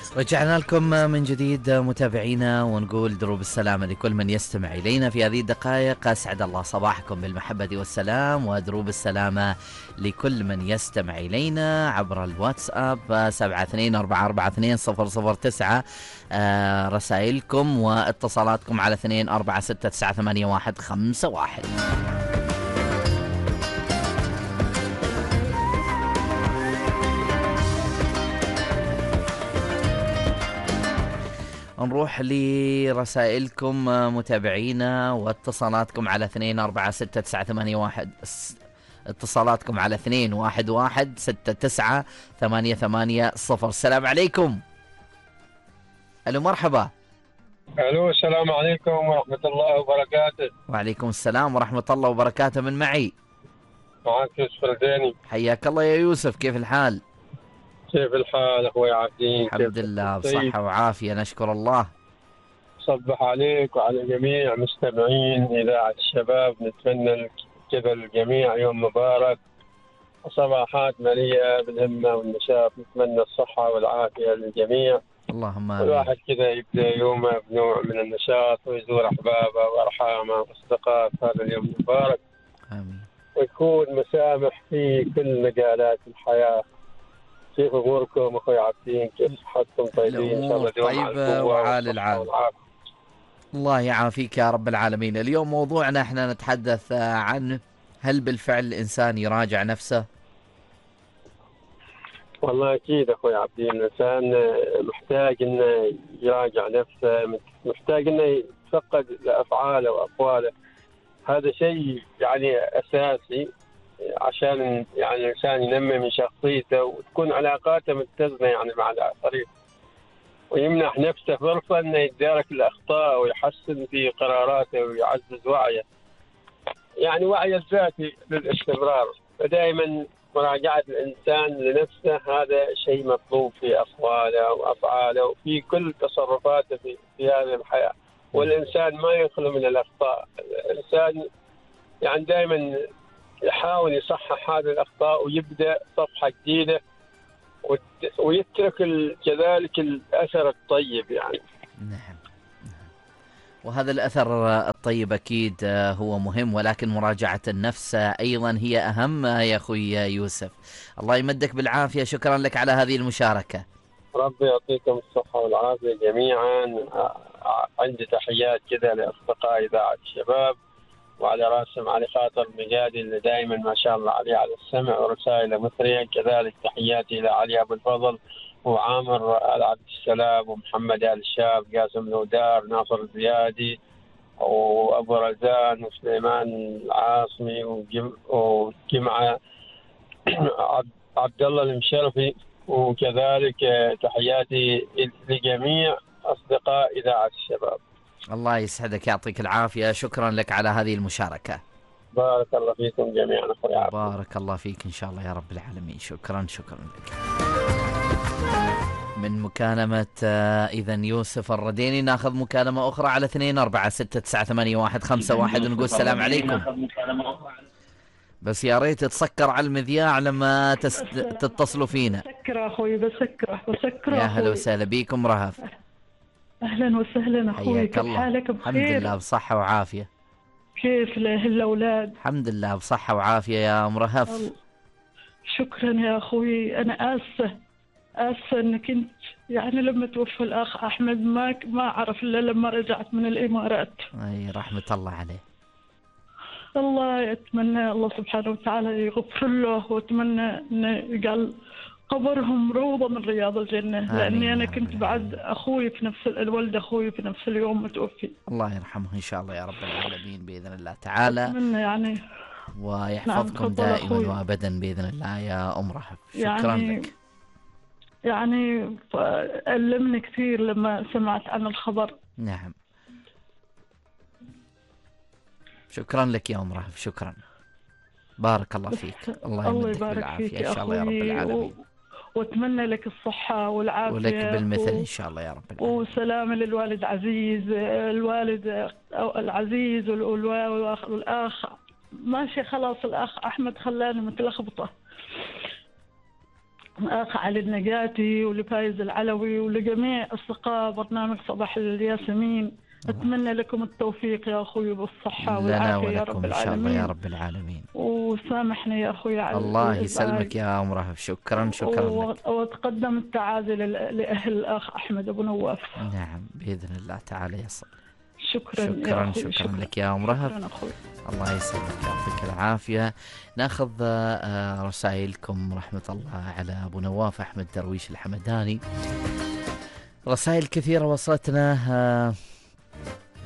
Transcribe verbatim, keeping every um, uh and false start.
رجعنا لكم من جديد متابعينا، ونقول دروب السلامة لكل من يستمع إلينا في هذه الدقائق. أسعد الله صباحكم بالمحبة والسلام، ودروب السلامة لكل من يستمع إلينا عبر الواتساب سبعة اثنين أربعة أربعة اثنين صفر صفر تسعة. آه رسائلكم واتصالاتكم على اثنين أربعة ستة تسعة ثمانية واحد خمسة واحد. نروح لرسائلكم متابعينا واتصالاتكم على اثنين أربعة ستة تسعة ثمانية واحد، اتصالاتكم على اثنين واحد واحد ستة تسعة ثمانية ثمانية صفر. السلام عليكم. ألو مرحبا. ألو السلام عليكم ورحمة الله وبركاته. وعليكم السلام ورحمة الله وبركاته. من معي؟ معك يوسف الديني. حياك الله يا يوسف، كيف الحال؟ كيف الحال أخوي عابدين؟ الحمد لله بصحة وعافية نشكر الله. صبح عليك وعلى جميع مستمعين إذاعة الشباب، نتمنى لك كذا الجميع يوم مبارك وصباحات مليئة بالهمة والنشاط، نتمنى الصحة والعافية للجميع. اللهم آمين. والواحد كذا يبدأ يومه بنوع من النشاط ويزور أحبابه وأرحامه وأصدقائه في هذا اليوم المبارك. آمين. ويكون مسامح في كل مجالات الحياة. كيف اموركم اخوي عابدين؟ كيف صحتكم؟ طيبين ان شاء الله دوام طيبة وعال العال. الله يعافيك يا رب العالمين. اليوم موضوعنا احنا نتحدث عن هل بالفعل الانسان يراجع نفسه؟ والله اكيد اخوي عابدين، الانسان محتاج انه يراجع نفسه، محتاج انه يتفقد لافعاله واقواله. هذا شيء يعني اساسي عشان يعني الإنسان ينمي من شخصيته وتكون علاقاته متزنة يعني مع الآخرين، ويمنح نفسه فرصة أنه يتدارك الأخطاء ويحسن في قراراته ويعزز وعيه، يعني وعي الذاتي للاستمرار. فدائما مراجعة الإنسان لنفسه هذا شيء مطلوب في أقواله وأفعاله وفي كل تصرفاته في, في هذه الحياة. والإنسان ما يخلو من الأخطاء، الإنسان يعني دائما يحاول يصحح هذه الأخطاء ويبدأ صفحة جديدة ويترك كذلك الأثر الطيب يعني. نعم. وهذا الأثر الطيب أكيد هو مهم، ولكن مراجعة النفس أيضا هي أهم يا أخوي يوسف. الله يمدك بالعافية، شكرا لك على هذه المشاركة. ربي يعطيكم الصحة والعافية جميعا. عندي تحيات كذا لأصدقاء إذاعة الشباب، وعلى راسهم علي خاطر المجادي اللي دائما ما شاء الله عليه على السمع ورسائله مثريه. كذلك تحياتي الى علي ابو الفضل وعامر ال عبد السلام ومحمد ال الشاب، قاسم الودار، ناصر الزيادي وابو رزان وسليمان العاصمي وجمعه عبد الله المشرفي. وكذلك تحياتي لجميع اصدقاء اذاعه الشباب. الله يسعدك، يعطيك العافية، شكرا لك على هذه المشاركة. بارك الله فيكم جميعا أخوي عبد. بارك الله فيك إن شاء الله يا رب العالمين. شكرا شكرا لك. من مكالمة إذن يوسف الرديني ناخذ مكالمة أخرى على اثنين أربعة ستة تسعة ثمانية واحد خمسة واحد ونقول السلام عليكم. بس يا ريت تسكر على المذياع لما تست... تتصلوا فينا. بسكر أخوي، بسكر بسكر. يا هلا وسهلا بيكم رهف. أهلا وسهلا أخوي، كيف حالك؟ بخير الحمد لله بصحة وعافية. كيف الأولاد؟ الحمد لله بصحة وعافية يا مرهف. شكرا يا أخوي. أنا آسفة آسفة أنك أنت يعني لما توفى الأخ أحمد ما ما أعرف إلا لما رجعت من الإمارات. أي رحمة الله عليه. الله يتمنى الله سبحانه وتعالى يغفر له، وأتمنى أنه يجعل قبرهم روضة من رياض الجنة، لأني أنا كنت بعد أخوي في نفس الولد أخوي في نفس اليوم متوفي. الله يرحمه إن شاء الله يا رب العالمين بإذن الله تعالى. أتمنى يعني ويحفظكم نعم دائما وأبدا بإذن الله يا أم رهف. شكرا يعني لك. يعني ألمني كثير لما سمعت عن الخبر. نعم شكرا لك يا أم رهف، شكرا. بارك الله فيك. الله يمدك بالعافية إن شاء الله يا رب العالمين. واتمنى لك الصحة والعافية ولك بالمثل و... إن شاء الله يا رب العالمين. وسلامة للوالد عزيز، الوالد العزيز والأخ ماشي خلاص. الأخ أحمد خلاني متلخبطة. الأخ علي النجاتي ولفايز العلوي ولجميع أصدقاء برنامج صباح الياسمين. أتمنى لكم التوفيق يا أخوي بالصحة والعافية يا رب العالمين. إن شاء الله يا العالمين. رب العالمين. وسامحني يا أخوي على الله الإزعاج. يسلمك يا أم رهف. شكرا شكرا و- لك. وأتقدم التعازي لل- لأهل الأخ أحمد أبو نواف. نعم بإذن الله تعالى يصل. شكرا يا شكرا أخوي. شكرا لك يا أم رهف. شكرا أخوي. الله يسلمك يعطيك العافية. ناخذ آه، رسائلكم رحمة الله على أبو نواف أحمد درويش الحمداني. رسائل كثيرة وصلتنا. آه،